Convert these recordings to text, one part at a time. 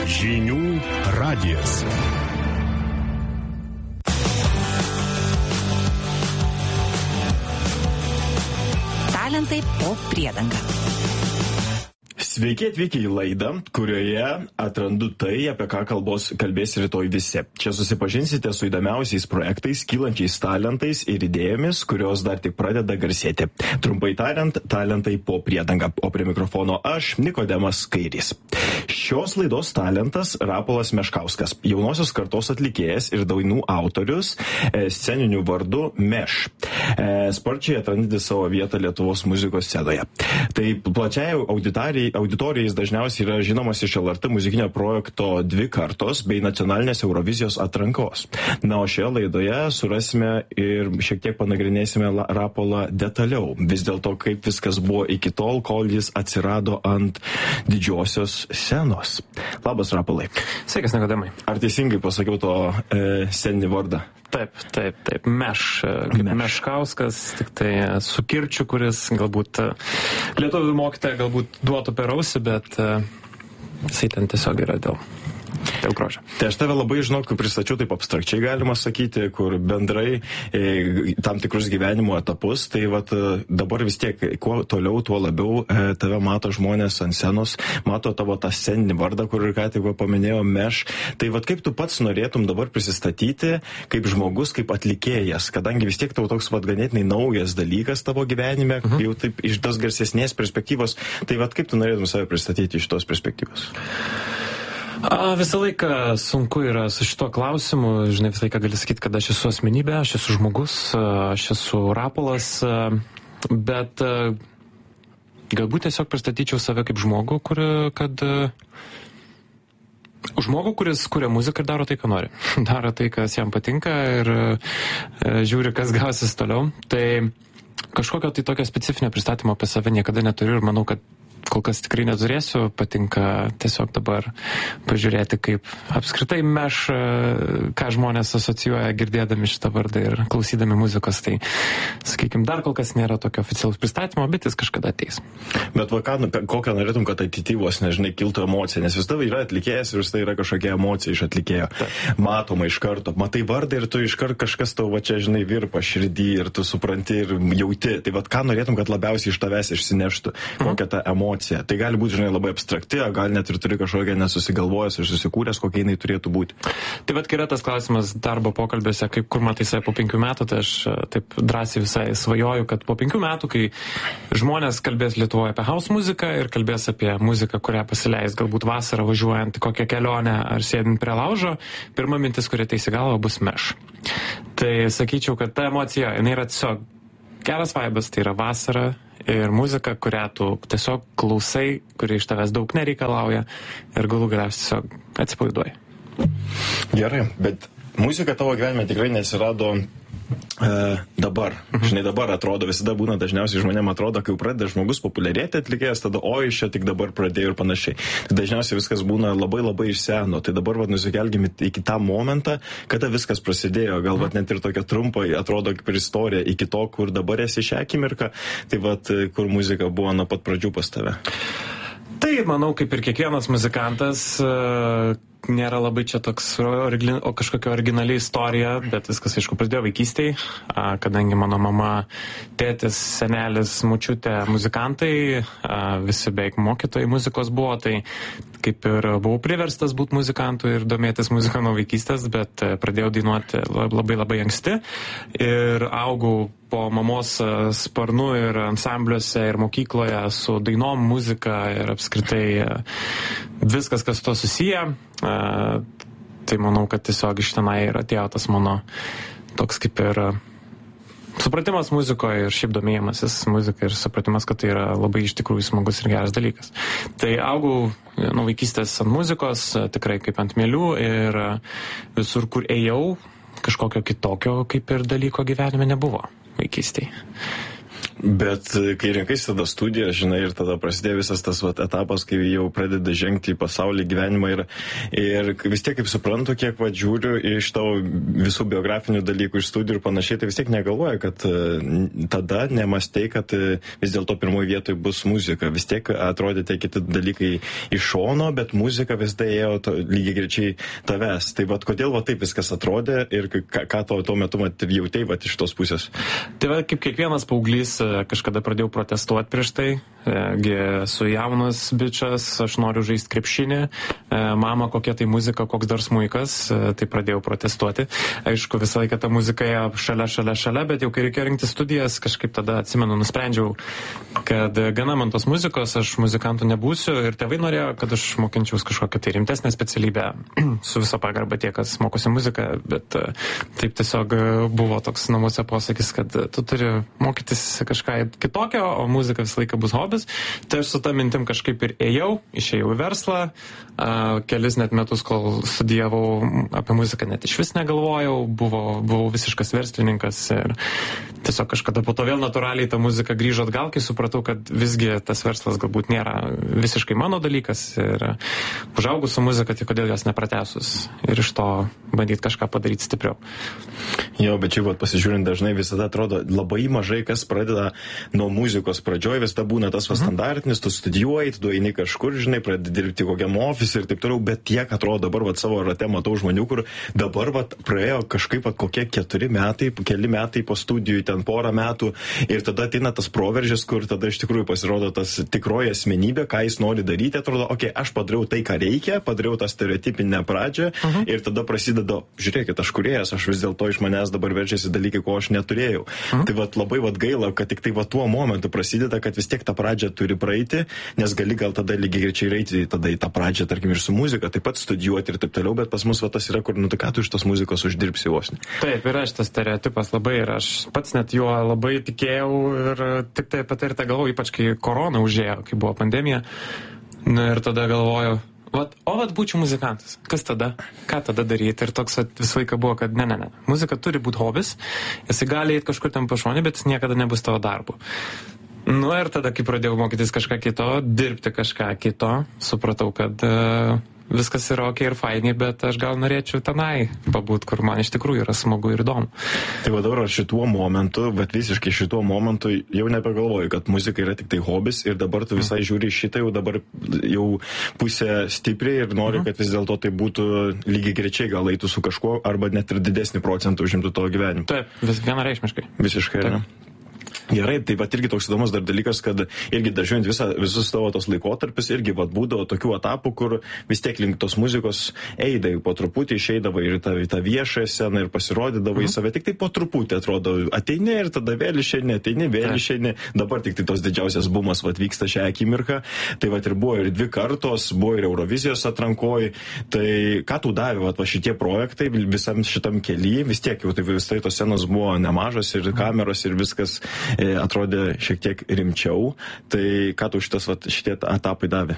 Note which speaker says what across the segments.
Speaker 1: Žinių radijas.
Speaker 2: Talentai po priedanga.
Speaker 3: Sveiki atvykę į laidą, kurioje atrandu tai, apie ką kalbės rytoj visi. Čia susipažinsite su įdomiausiais projektais, kylančiais talentais ir idėjomis, kurios dar tik pradeda garsėti. Trumpai tariant, talentai po priedanga. O prie mikrofono aš, Nikodemas Kairys. Šios laidos talentas Rapolas Meškauskas, jaunosios kartos atlikėjas ir dainų autorius, sceniniu vardu Meš. Sparčiai atrandantis savo vietą Lietuvos muzikos scenoje. Tai plačiai auditorijai jis dažniausiai yra žinomas iš LRT muzikinio projekto Dvi kartos bei nacionalinės Eurovizijos atrankos. Na, o šioje laidoje surasime ir šiek tiek panagrinėsime Rapolą detaliau. Vis dėlto, kaip viskas buvo iki tol, kol jis atsirado ant didžiosios scenos. Labas, Rapolai.
Speaker 4: Sveikas, Nikodemai.
Speaker 3: Ar teisingai pasakiau to sceninį vardą?
Speaker 4: Taip. Meškauskas, tik tai su kirčiu, kuris galbūt lietuvių mokytoja galbūt duotų per ausį, bet jisai ten tiesiog yra dėl grožio.
Speaker 3: Tai aš tave labai pristačiau taip abstrakčiai, galima sakyti, kur bendrai tam tikrus gyvenimo etapus. Tai vat, dabar vis tiek, kuo toliau, tuo labiau tave mato žmonės ant scenos, mato tavo tą sceninį vardą, kur ir ką tik paminėjau, Meš. Tai vat, kaip tu pats norėtum dabar prisistatyti kaip žmogus, kaip atlikėjas, kadangi vis tiek tau toks vat, ganėtinai naujas dalykas tavo gyvenime, jau taip iš tos garsesnės perspektyvos. Tai vat, kaip tu norėtum save pristatyti iš tos perspektyvos?
Speaker 4: Visą laiką sunku yra su šituo klausimu, žinai, visą laiką gali sakyti, kad aš esu asmenybė, aš esu žmogus, aš esu Rapolas, bet galbūt tiesiog pristatyčiau save kaip žmogų, kuris kuria muziką ir daro tai, ką nori. Daro tai, kas jam patinka ir žiūri, kas gausis toliau. Tai kažkokio tai tokio specifinio pristatymo apie save niekada neturiu ir manau, kad kol kas tikrai neturėsiu, patinka tiesiog dabar pažiūrėti, kaip apskritai Meš, ką žmonės asocijuoja girdėdami šitą vardą ir klausydami muzikos. Tai, sakykime, dar kol kas nėra tokio oficialaus pristatymo, bet jis kažkada ateis.
Speaker 3: Bet kokią norėtum, kad ateityvos, nežinai, kiltų emocija, nes vis tavai yra atlikėjas ir vis tai yra kažkokia emocija iš atlikėjo. Matoma iš karto. Matai vardą ir tu iš karto kažkas tau, va čia, žinai, virpa širdį ir tu supranti ir jauti. Tai vat ką norėtum, kad labiausiai iš tavęs išsineštų, kokią tą emociją. Tai gali būti, žinai, labai abstrakti, gal net ir turi kažkokią nesusigalvojęs ir susikūręs, kokia jinai turėtų būti.
Speaker 4: Tai vat yra tas klausimas darbo pokalbiuose, kaip kur matai save po 5 metų, tai aš taip drąsiai visai svajoju, kad po 5 metų, kai žmonės kalbės Lietuvoje apie house muziką ir kalbės apie muziką, kurią pasileis galbūt vasarą važiuojant kokią kelionę ar sėdint prie laužo, pirma mintis, kuri ateis į galvą, bus Meš. Tai sakyčiau, kad ta emocija, jinai yra tiesiog geras vaibas, tai yra vasara ir muzika, kurią tu tiesiog klausai, kuri iš tavęs daug nereikalauja ir galų galiausiai tiesiog atsipalaiduoji.
Speaker 3: Gerai, bet muzika tavo gyvenime tikrai nesirado dabar. Žinai, dabar atrodo, visada būna dažniausiai žmonėm atrodo, kai jau pradeda žmogus populiarėti atlikėjas, tada oi, čia tik dabar pradėjo ir panašiai. Tai dažniausiai viskas būna labai labai iš seno. Tai dabar nusikelgime iki tą momentą, kada viskas prasidėjo. Galbūt net ir tokia trumpai atrodo kaip ir istorija iki to, kur dabar esi šią akimirką, tai vat, kur muzika buvo nuo pat pradžių pas tave.
Speaker 4: Tai manau, kaip ir kiekvienas muzikantas, nėra labai čia toks kažkokia originali istorija, bet viskas, aišku, prasidėjo vaikystėj, kadangi mano mama, tėtis, senelis, močiutė muzikantai, visi beveik mokytojai muzikos buvo, tai kaip ir buvau priverstas būti muzikantu ir domėtis muziką nuo vaikystės, bet pradėjau dainuoti labai labai anksti ir augau po mamos sparnu ir ansambliuose ir mokykloje su dainom, muzika ir apskritai viskas, kas su to susiję. Tai manau, kad tiesiog iš tenai ir atėjo tas mano toks kaip ir supratimas muzikoje ir šiaip domėjimasis muzika ir supratimas, kad tai yra labai iš tikrųjų smagus ir geras dalykas. Tai augau nuo vaikystės ant muzikos, tikrai kaip ant mielių ir visur, kur ėjau, kažkokio kitokio kaip ir dalyko gyvenime nebuvo vaikystėje.
Speaker 3: Bet kai rinkaisi tada studiją, žinai, ir tada prasidėjo visas tas etapas, kai jau pradeda žengti į pasaulį gyvenimą ir vis tiek, kaip suprantu, kiek žiūriu iš tavo visų biografinių dalykų, iš studijų ir panašiai, tai vis tiek negalvoju, kad tada nemastei, kad vis dėlto pirmoji vietoje bus muzika. Vis tiek atrodė tie kiti dalykai iš šono, bet muzika vis tai ėjo lygiai grečiai tavęs. Tai kodėl taip viskas atrodė ir ką tuo metu jautei iš tos pusės?
Speaker 4: Tai kaip kiekvienas paauglys kažkada pradėjau protestuoti prieš tai. Esu jaunas bičias, aš noriu žaisti krepšinį, mama kokia tai muzika, koks dar smuikas, tai pradėjau protestuoti. Aišku, visą laiką ta muzika ėjo šalia, bet jau kai reikėjo rinkti studijas, kažkaip tada atsimenu, nusprendžiau, kad gana man tos muzikos, aš muzikantų nebūsiu ir tėvai norėjo, kad aš mokinčiaus kažkokią tai rimtesnę specialybę su viso pagarba tie, kas mokosi muziką, bet taip tiesiog buvo toks namuose posakis, kad tu turi mokytis kažką kitokio, o muzika visą laiką bus hobis. Tai aš su ta mintim kažkaip ir išėjau į verslą, kelis net metus, kol studijavau apie muziką, net iš vis negalvojau, buvau visiškas verslininkas ir tiesiog kažkada po to vėl natūraliai ta muzika grįžo atgal, kai supratau, kad visgi tas verslas galbūt nėra visiškai mano dalykas ir užaugus su muzika, tai kodėl jos nepratęsus ir iš to bandyti kažką padaryti stipriau.
Speaker 3: Jo, bet čia pasižiūrint dažnai visada atrodo labai mažai kas pradeda nuo muzikos pradžioj, visada būna tas standartinis, tu studijuoji, tu eini kažkur, žinai, pradedi dirbti kokiam ofise ir taip toliau, bet tiek atrodo dabar savo rate matau žmonių, kur dabar praėjo kažkaip kokie 4 metai, keli metai po studijų, ten porą metų ir tada ateina tas proveržis, kur tada iš tikrųjų pasirodo tas tikroji asmenybė, ką jis nori daryti, atrodo, aš padariau tai, ką reikia, padariau tą stereotipinę pradžią ir tada prasideda, žiūrėkit, aš kūrėjas, aš vis dėlto iš manęs dabar verčiasi dalykai, ko aš neturėjau. Tai labai gaila, kad tik tai tuo momentu prasideda, kad vis tiek tą pradžią turi praeiti, nes gali gal tada lygiai greičiai eiti tada į tą pradžią, tarkim, ir su muzika, taip pat studijuoti ir taip toliau, bet pas mus tas yra, kur, tai ką tu iš tos muzikos uždirbsi vos.
Speaker 4: Taip, yra šitas stereotipas labai ir aš pats net juo labai tikėjau ir tik tai apie tai ir galvojau, ypač kai korona užėjo, kai buvo pandemija. Ir tada galvojau, būčiau muzikantas. Kas tada? Ką tada daryti? Ir toks visą laiką buvo, kad ne. Muzika turi būti hobis, jisai gali eiti kažkur ten pašonį, bet jis niekada nebus tavo darbu. Ir tada, kai pradėjau mokytis kažką kito, dirbti kažką kito, supratau, kad viskas yra ok ir fainiai, bet aš gal norėčiau tenai pabūt, kur man iš tikrųjų yra smagu ir įdomu.
Speaker 3: Tai dabar šituo momentu, bet visiškai šituo momentu jau nebegalvoju, kad muzika yra tik tai hobis ir dabar tu visai žiūri šitą, jau dabar jau pusė stipriai ir nori, kad vis dėlto tai būtų lygiai grečiai gal eitų su kažkuo arba net ir didesnį procentą užimtų tavo gyvenimą.
Speaker 4: Taip, vienareikšmiškai.
Speaker 3: Visiškai, ne? Gerai, taip pat irgi toks įdomus dar dalykas, kad irgi dažiuojant visus tavo tos laikotarpis, irgi būdavo tokių etapų, kur vis tiek link tos muzikos eidavai po truputį, išeidavai ir tą viešąją sceną ir pasirodydavai į save, tik tai po truputį atrodo, ateini ir tada vėl išeini, dabar tik tai tos didžiausias bumas vyksta šią akimirką, tai ir buvo ir 2 kartos, buvo ir Eurovizijos atrankoj, tai ką tu davė šitie projektai visam šitam kely, vis tiek jau tai vis tai tos scenos buvo nemažos ir kameros ir viskas atrodė šiek tiek rimčiau. Tai ką tu šitie etapai davė?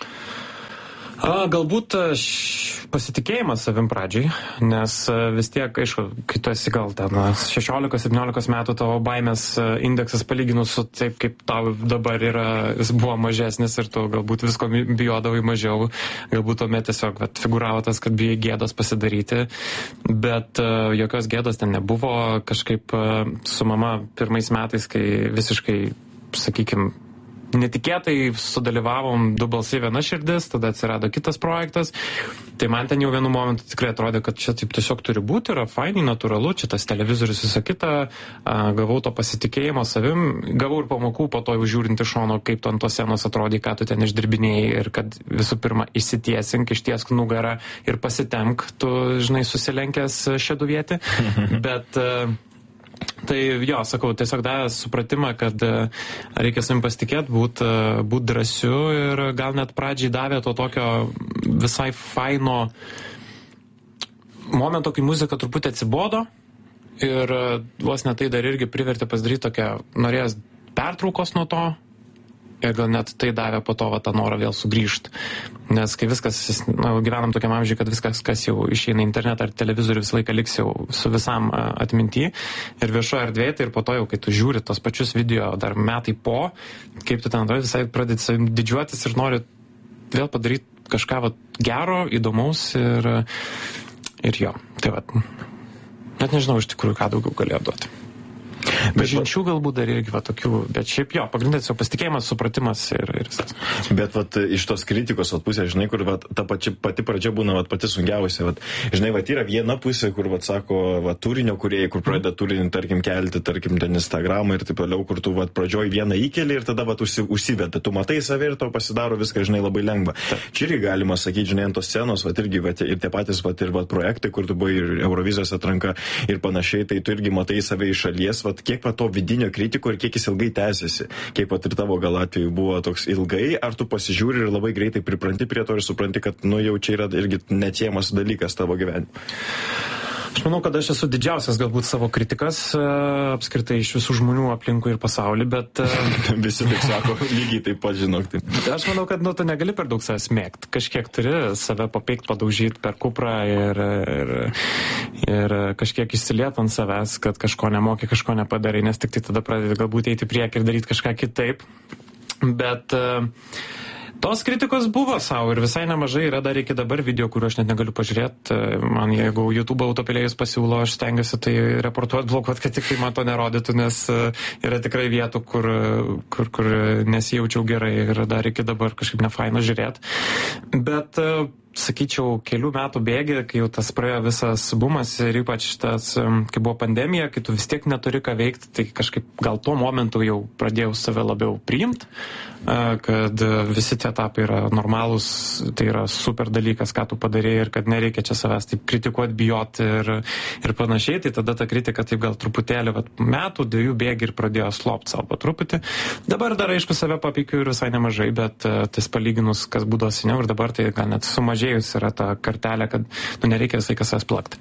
Speaker 4: Galbūt pasitikėjimas savim pradžiai, nes vis tiek, aišku, kai tu esi gal ten 16-17 metų, tavo baimės indeksas palyginus su taip, kaip tau dabar yra, jis buvo mažesnis ir tu galbūt visko bijodavai mažiau, galbūt tuomet tiesiog figuravo tas, kad bijai gėdos pasidaryti, bet jokios gėdos ten nebuvo. Kažkaip su mama pirmais metais, kai visiškai, sakykime, netikėtai sudalyvavom 2 balsai 1 širdis, tada atsirado kitas projektas. Tai man ten jau vienu momentu tikrai atrodė, kad čia taip tiesiog turi būti, yra fainai, natūralu, čia tas televizorius visą kitą, gavau to pasitikėjimo savim, gavau ir pamokų po to jau žiūrint iš šono, kaip tu ant tos scenos atrodai, ką tu ten išdirbinėjai ir kad visų pirma išsitiesink, ištiesk nugarą ir pasitemk, tu, žinai, susilenkęs šeduvietį, bet tai jo, sakau, tiesiog davęs supratimą, kad reikia savim pasitikėti, būt drąsiu ir gal net pradžiai davė to tokio visai faino momento, kai muzika truputį atsibodo ir vos ne tai dar irgi privertė pasidaryti tokią, norėjęs pertraukos nuo to Ir gal net tai davė po to tą norą vėl sugrįžti. Nes kai viskas, gyvenam tokiam amžiui, kad viskas, kas jau išeina į internetą ar televizorių, visą laiką liks jau su visam atminty ir viešoje erdvėje, tai ir po to jau, kai tu žiūri tos pačius video dar metai po, kaip tu ten atrodai, visai pradėti savim didžiuotis ir nori vėl padaryti kažką gero, įdomaus ir jo. Tai net nežinau iš tikrųjų, ką daugiau galėjo duoti. Pažinčių galbūt dar irgi tokių, bet šiaip jo, pagrindinis jau pasitikėjimas, supratimas ir viskas.
Speaker 3: Bet iš tos kritikos pusės, žinai, kur ta pati pradžia būna pati sunkiausia. Žinai, yra viena pusė, kur sako turinio kūrėjai, kur pradeda turinį, tarkim, kelti, tarkim, ten Instagramą ir taip toliau, kur tu pradžioj vieną įkeli ir tada užsiveda. Tu matai save ir to pasidaro viską, žinai, labai lengva. Čia irgi galima sakyti, žinai, ant tos scenos, irgi ir tie patys ir projektai, kur tu buvai ir Eurovizijos atranka ir panašiai, tai tu irgi matai save iš šalies, kiek to vidinio kritiko ir kiek jis ilgai tęsiasi. Kiek ir tavo gal atveju buvo toks ilgai, ar tu pasižiūri ir labai greitai pripranti prie to ir supranti, kad jau čia yra irgi neatsiejamas dalykas tavo gyvenime.
Speaker 4: Aš manau, kad aš esu didžiausias galbūt savo kritikas apskritai iš visų žmonių aplinkui ir pasaulį, bet...
Speaker 3: Visi taip sako, lygiai taip pat žinok. Taip.
Speaker 4: Aš manau, kad tu negali per daug savęs mėgti. Kažkiek turi save papeikt, padaužyti per kuprą ir kažkiek išsiliet ant savęs, kad kažko nemoki, kažko nepadarai, nes tik tai tada pradedi galbūt eiti priekį ir daryti kažką kitaip. Bet... Tos kritikos buvo savo ir visai nemažai yra dar iki dabar video, kuriuo aš net negaliu pažiūrėti. Man jeigu YouTube autopilėjus pasiūlo, aš stengiuosi tai reportuoti, blokuoti, kad tik tai man to nerodytų, nes yra tikrai vietų, kur nesijaučiau gerai ir dar iki dabar kažkaip nefaina žiūrėti. Bet sakyčiau, kelių metų bėgi, kai jau tas praėjo visas bumas ir ypač tas, kai buvo pandemija, kai tu vis tiek neturi ką veikti, tai kažkaip gal tuo momentu jau pradėjau save labiau priimti, kad visi tie etapai yra normalūs, tai yra super dalykas, ką tu padarėjai ir kad nereikia čia savęs taip kritikuoti, bijoti ir panašiai, tai tada ta kritika taip gal truputėlį metų, 2 bėgi ir pradėjo slopti savo po truputį. Dabar dar aišku save papeikiu ir visai nemažai, bet tas palyginus, kas būdavo seniau ir dabar, tai gal net sumažėjus yra ta kartelė, kad nereikia visai kas savęs plakti.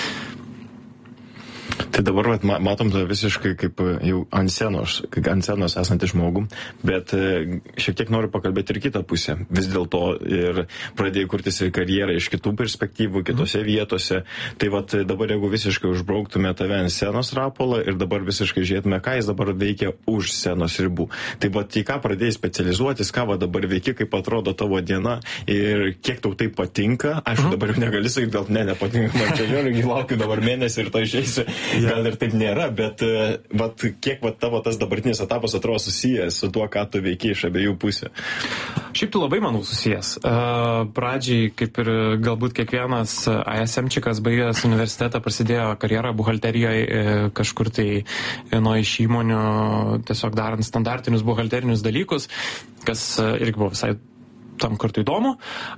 Speaker 3: Tai dabar matom tą visiškai kaip jau ant scenos esantį žmogų, bet šiek tiek noriu pakalbėti ir kitą pusę. Vis dėlto ir pradėjai kurtis ir karjerą iš kitų perspektyvų, kitose vietose. Tai dabar jeigu visiškai užbrauktume tave ant scenos, Rapolą, ir dabar visiškai žiūrėtume, ką jis dabar veikia už scenos ribų. Tai į ką pradėjai specializuotis, ką dabar veiki, kaip atrodo tavo diena ir kiek tau tai patinka. Aišku, dabar jau negali sakyti, gal nepatinka, man čia žiūrėjau, laukiu dabar mėnesį ir to išeisiu. Gal ir taip nėra, bet kiek tavo tas dabartinis etapas atrodo susijęs su tuo, ką tu veiki iš abiejų pusių?
Speaker 4: Šiaip tu labai, manau, susijęs. Pradžiai, kaip ir galbūt kiekvienas ASM-čikas baigęs universitetą, prasidėjo karjerą buhalterijoje kažkur tai vienoje iš įmonių, tiesiog darant standartinius buhalterinius dalykus, kas irgi buvo visai tam kartu įdomu.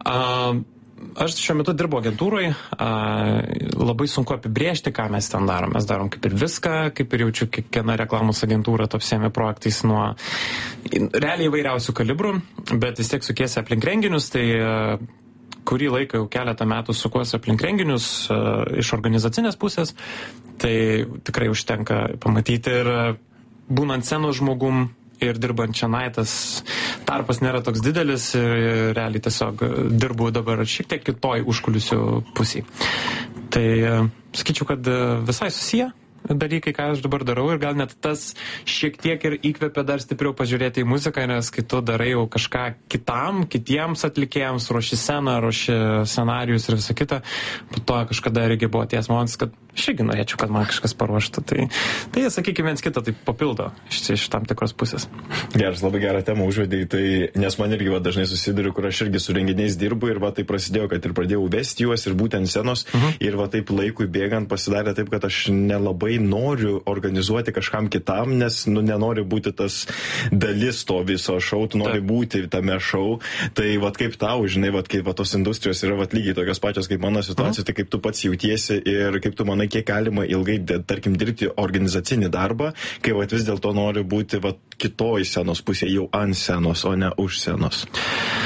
Speaker 4: Aš šiuo metu dirbu agentūroje, labai sunku apibrėžti, ką mes ten darom. Mes darom kaip ir viską, kaip ir jaučiu, kiekviena reklamos agentūra apsiėmė projektais nuo realiai įvairiausių kalibrų, bet vis tiek sukiesi aplink renginius, tai kurį laiką jau keletą metų sukuosi aplink renginius iš organizacinės pusės, tai tikrai užtenka pamatyti ir būnant scenos žmogum ir dirbant čionai, tas tarpas nėra toks didelis ir realiai tiesiog dirbu dabar šiek tiek kitoj užkulisių pusėj. Tai sakyčiau, kad visai susiję dalykai, ką aš dabar darau ir gal net tas šiek tiek ir įkvepia dar stipriau pažiūrėti į muziką, nes kai tu darai jau kažką kitiems atlikėjams, ruoši sceną, ruoši scenarijus ir visą kitą, po to kažkada irgi buvo ties momentas, kad aš irgi norėčiau, kad man kažkas paruoštų. Tai sakykime, viens kitą tai papildo iš tam tikros pusės.
Speaker 3: Geras, labai gerą temą užvedėjai, tai, nes man irgi dažnai susiduriu, kur aš irgi su renginiais dirbu ir tai prasidėjo, kad ir pradėjau vesti juos ir būtent scenos ir taip laikui bėgant pasidarė taip, kad aš nelabai noriu organizuoti kažkam kitam, nes nenoriu būti tas dalis to viso šou, tu nori būti tame šou. Tai kaip tau, žinai, kaip tos industrijos yra lygiai tokios pačios kaip mano situacija, tai kaip tu pats jautiesi ir kaip tu manai, kiek galima ilgai, tarkim, dirbti organizacinį darbą, kai vis dėlto nori būti kitoj scenos pusėje, jau ant scenos, o ne už scenos.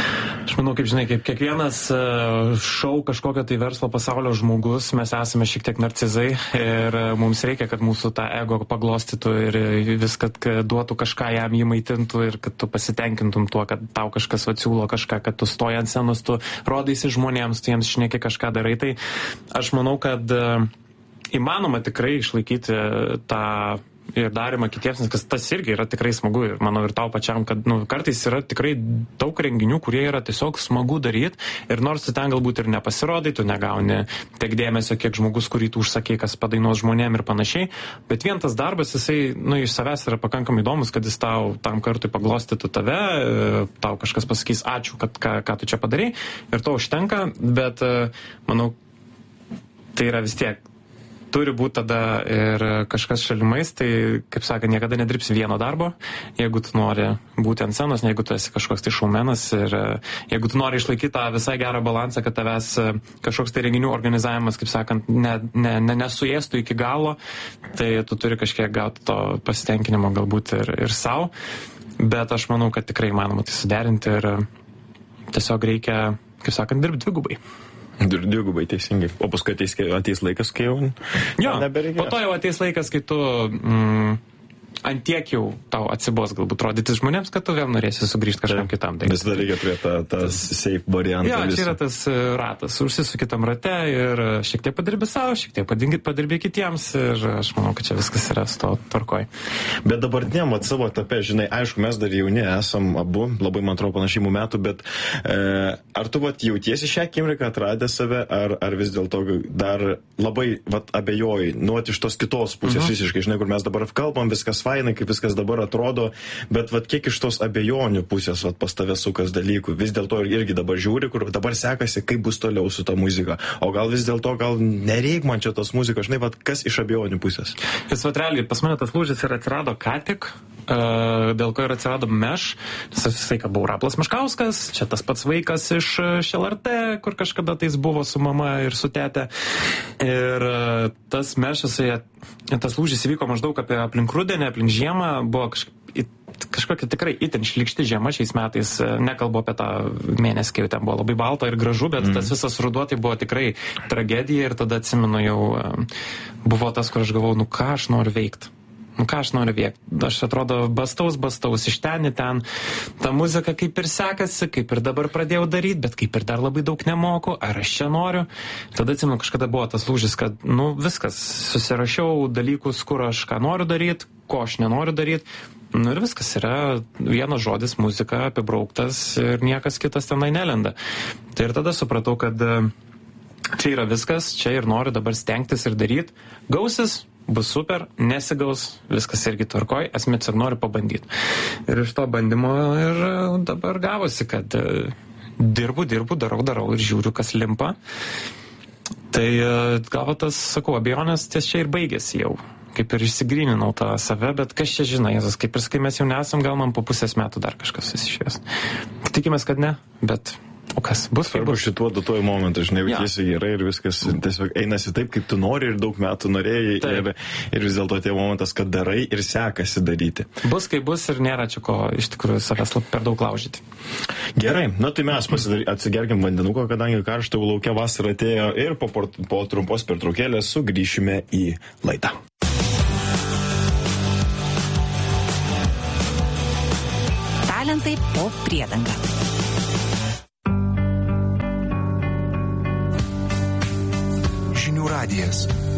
Speaker 4: Aš manau, kaip žinai, kaip kiekvienas šou kažkokio tai verslo pasaulio žmogus, mes esame šiek tiek narcizai ir mums reikia, kad mūsų tą ego paglostytų ir viską duotų kažką jam, jį maitintų ir kad tu pasitenkintum tuo, kad tau kažkas atsiūlo kažką, kad tu stoji ant scenos, tu rodaisi žmonėms, tu jiems šneki kažką darai. Tai aš manau, kad įmanoma tikrai išlaikyti tą ir darimą kitiems, nes tas irgi yra tikrai smagu ir manau ir tau pačiam, kad kartais yra tikrai daug renginių, kurie yra tiesiog smagu daryti ir nors tu ten galbūt ir nepasirodai, tu negauni tiek dėmesio, kiek žmogus, kurį tu užsakei, kas padainuos žmonėm ir panašiai, bet vien tas darbas, jisai iš savęs yra pakankamai įdomus, kad jis tau tam kartui paglostytų tave, tau kažkas pasakys ačiū, kad ką tu čia padarai ir to užtenka, bet manau, tai yra vis tiek turi būti tada ir kažkas šalimais, tai, kaip sakė, niekada nedirbsi vieno darbo, jeigu tu nori būti ant scenos, jeigu tu esi kažkoks tai šaumenas ir jeigu tu nori išlaikyti tą visai gerą balansą, kad tavęs kažkoks tai renginių organizavimas, kaip sakant, nesuėstų iki galo, tai tu turi kažkiek gauti to pasitenkinimo galbūt ir savo, bet aš manau, kad tikrai įmanoma tai suderinti ir tiesiog reikia, kaip sakant, dirbti dvigubai.
Speaker 3: Dvigubai teisingai. O paskui ateis laikas, kai jau nebereikės.
Speaker 4: Po to jau ateis laikas, kai tu antiek jau tau atsibos galbūt rodyti žmonėms, kad tu vėl norėsi sugrįžti kažkam kitam.
Speaker 3: Vis dar reikia turėti tą safe variantą.
Speaker 4: Jo, čia yra tas ratas. Užsisuki tam rate ir šiek tiek padirbi savo, šiek tiek padirbi kitiems ir aš manau, kad čia viskas yra su to tvarkoj.
Speaker 3: Bet dabartiniam savo etape, žinai, aišku, mes dar jauni esam abu, labai man atrodo panašimų metų, bet ar tu jautiesi šią akimirką atradę save, ar vis dėlto dar labai abejoji, iš tos kitos pusės visiškai, žinai, kur mes dabar kalbam, viskas fainai, kaip viskas dabar atrodo, bet kiek iš tos abejonių pusės pas tave sukas dalykų, vis dėlto irgi dabar žiūri, kur dabar sekasi, kaip bus toliau su ta muzika, o gal vis dėlto, gal nereik man čia tos muzikos, žinai, kas iš abejonių pusės?
Speaker 4: Jis realiai, pas mane tas lūžis ir atsirado ką tik, dėl ko ir atsirado Meš, nes aš visai, kad buvau Raplas Meškauskas, čia tas pats vaikas iš LRT, kur kažkada tais buvo su mama ir su tete, ir tas Mešas, tas lūžis įvyko maždaug aplink rudenį, aplink žiemą, buvo kažkokia tikrai itin šlykšti žiema šiais metais, nekalbu apie tą mėnesį, kai ten buvo labai balta ir gražu, bet tas visas ruduo tai buvo tikrai tragedija ir tada atsimenu jau buvo tas, kur aš galvau, ką aš noriu veikti. Ką aš noriu veikti? Aš atrodo bastaus, iš ten į ten. Ta muzika kaip ir sekasi, kaip ir dabar pradėjau daryti, bet kaip ir dar labai daug nemoku, ar aš čia noriu. Tada atsimenu, kažkada buvo tas lūžis, kad viskas, susirašiau dalykus, kur aš ką noriu daryti, ko aš nenoriu daryti. Ir viskas yra vienas žodis muzika apibrauktas ir niekas kitas tenai nelenda. Tai ir tada supratau, kad čia yra viskas, čia ir noriu dabar stengtis ir daryti. Gausis, bus super, nesigaus, viskas irgi tvarkoj, esmė tiesiog noriu pabandyti. Ir iš to bandymo ir dabar gavosi, kad dirbu, darau ir žiūriu, kas limpa. Tai gavo tas, sakau, abejonės ties čia ir baigėsi jau. Kaip ir išsigryninau tą save, bet kas čia žino, Jėzus, kaip ir sakai, mes jau nesam, gal man po pusės metų dar kažkas susišvies. Tikimės, kad ne, bet o kas bus?
Speaker 3: Svarbu šituo duotuoju momentu, žinai, jautiesi gerai ir viskas tiesiog einasi taip, kaip tu nori ir daug metų norėjai ir vis dėlto tie momentas, kad darai ir sekasi daryti.
Speaker 4: Bus kaip bus ir nėra čia ko iš tikrųjų savęs per daug laužyti.
Speaker 3: Gerai, tai mes atsigerkim vandenuko, kadangi karšta laukia vasara atėjo ir po trumpos pertraukėlės sugrįšime į laidą.
Speaker 2: Talentai po priedanga.
Speaker 1: Žinių radijas.